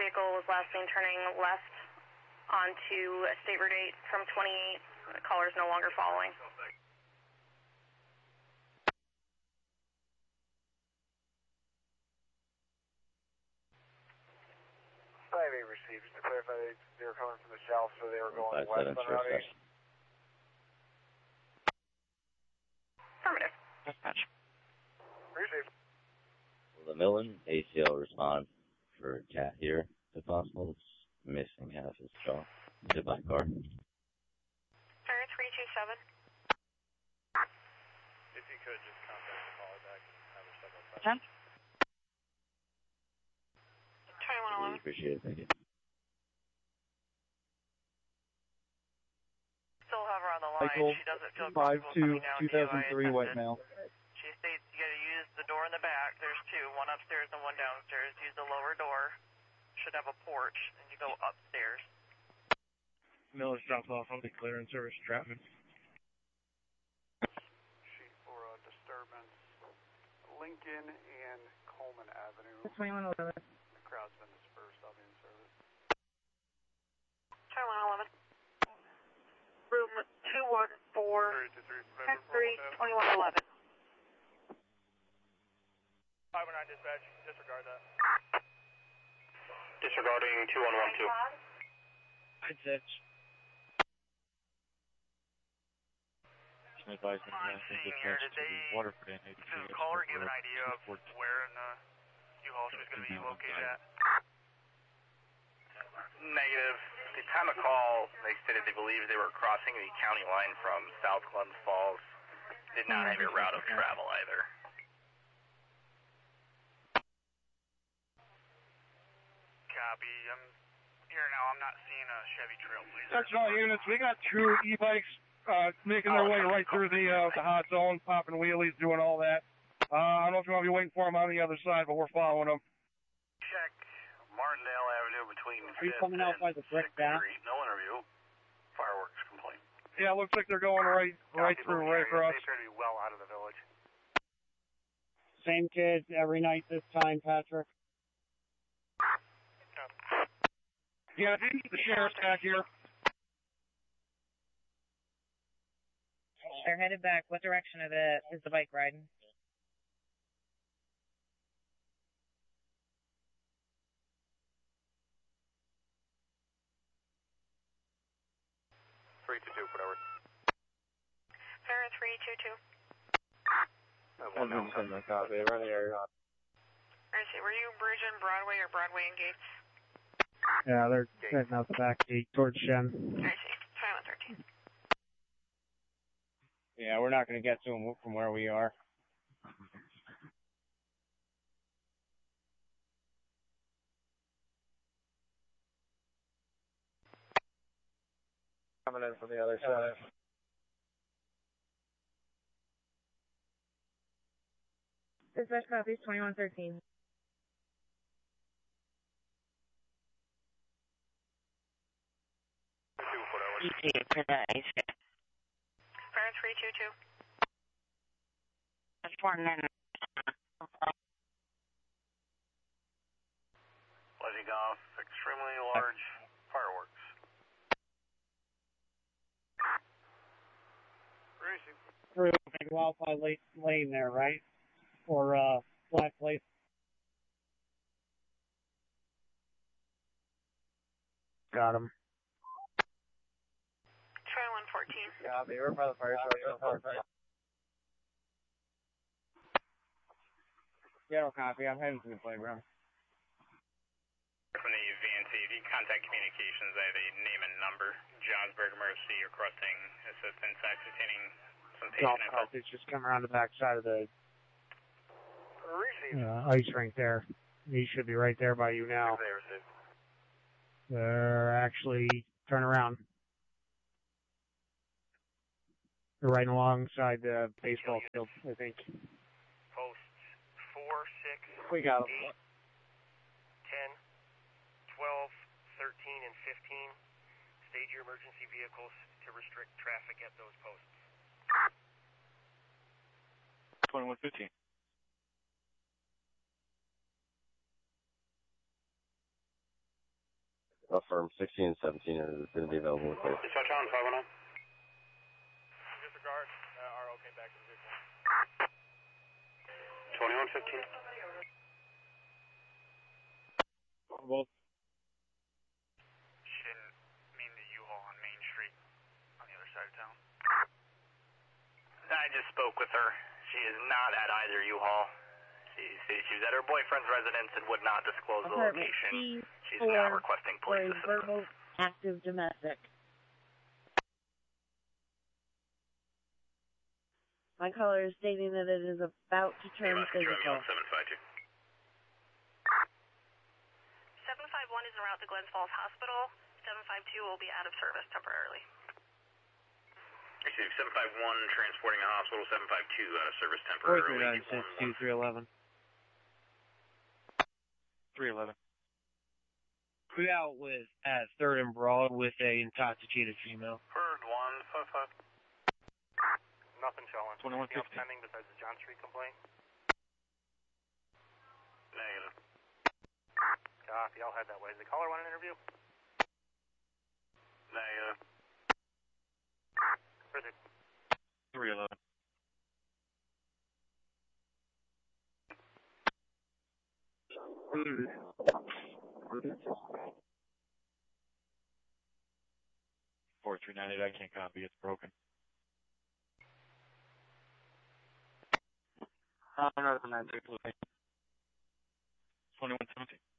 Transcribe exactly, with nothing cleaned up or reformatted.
vehicle was last seen turning left onto State Route eight from twenty-eight. The caller is no longer following. five eight received. Just to clarify, they, they were coming from the south, so they were going west on Route eight. Affirmative. Dispatch. Received. The Millen A C L response for Cat here, if possible. It's missing half his jaw. Hit by car. Ferret three two seven. If you could, just contact the caller back and have her step outside. ten. twenty-one eleven. Really appreciate it, thank you. Still have her on the line. Michael, She doesn't feel five comfortable two, coming down two to you. thousand I three white attended. male. She states you gotta use the door in the back. There's two, one upstairs and one downstairs. Use the lower door. Should have a porch, and you go upstairs. Miller's dropped off. I'll be clearing service traffic. Sheet for a disturbance. Lincoln and Coleman Avenue. twenty-one eleven. The crowd's been dispersed. I'll be in service. twenty-one eleven. Room two one four. ten three, twenty-one eleven. five one nine dispatch. Disregard that. Disregarding two one one two. I'd say Some advice on I'm that. seeing here, did they, Waterford did the caller give an idea of where in the U-Haul she was going to be located at? Negative. At the time of call, they stated they believed they were crossing the county line from South Glens Falls. Did not have a route of travel either. Copy. I'm here now. I'm not seeing a Chevy Trailblazer. Section all units, we got two e-bikes uh, making their way right through the uh, the hot zone, popping wheelies, doing all that. Uh, I don't know if you want to be waiting for them on the other side, but we're following them. Check Martindale Avenue between Are you coming out by the brick back? Street. No interview. Fireworks complaint. Yeah, it looks like they're going right right through, right across. They appear to be well out of the village. Same kids every night this time, Patrick. Yeah, I think the sheriff's back here. They're headed back. What direction of the is the bike riding? three two two, whatever. Ferret three two two. One now. Copy, right here. I see. Were you Bridge and Broadway or Broadway and Gates? Yeah, they're heading out the back gate towards Shen. I see. twenty-one thirteen. Yeah, we're not going to get to them from where we are. Coming in from the other side. Dispatch copies twenty-one thirteen. Two, whatever. E T for the ice. Ferret three two two. That's four minutes. Letting off extremely large fireworks. Racing. Through big Wildfire Lane there, right? Or uh, Black Place. Got him. twenty-one fourteen. Yeah, they were by the fire truck. Yeah, copy. I'm heading to the playground. From the V N T, if you contact communications, I have a name and number. Johnsburg Emergency requesting assistance ascertaining some Golf patient cart. info. It's just coming around the back side of the Receive. uh, ice rink there. He should be right there by you now. They received. They're actually turn around. They're right alongside the baseball field, I think. Posts four, six, We got them. eight, ten, twelve, thirteen, and fifteen. Stage your emergency vehicles to restrict traffic at those posts. twenty-one fifteen. Affirm, sixteen and seventeen are going to be available with clear. Dispatch on, five one nine. Disregard. Uh, R O came back to the vehicle. twenty-one fifteen. Both. Shouldn't mean the U-Haul on Main Street on the other side of town. I just spoke with her. She is not at either U-Haul. She, she was at her boyfriend's residence and would not disclose the Apartment location. C She's four now requesting for police a assistance. verbal active domestic. My caller is stating that it is about to turn physical. seven five two. seven five one is en route to Glens Falls Hospital. seven five two will be out of service temporarily. Receive seven five one transporting a hospital, seven five two out of service Four three temporarily. nine six two three eleven. three eleven. We out with at Third and Broad with a intoxicated female. Heard one five five. Nothing showing. twenty-one Anything else fifteen. pending besides the John Street complaint? Negative. Copy. I'll head that way. Does the caller want an interview? Negative. Further. three eleven. four three nine eight, I can't copy, it's broken. Uh, another nine three, twenty-one seventeen.